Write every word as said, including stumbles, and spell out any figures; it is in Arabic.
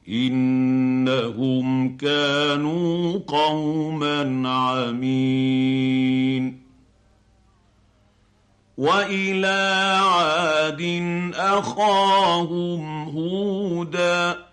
إنهم كانوا قوما عمين. وإلى عاد أخاهم هودا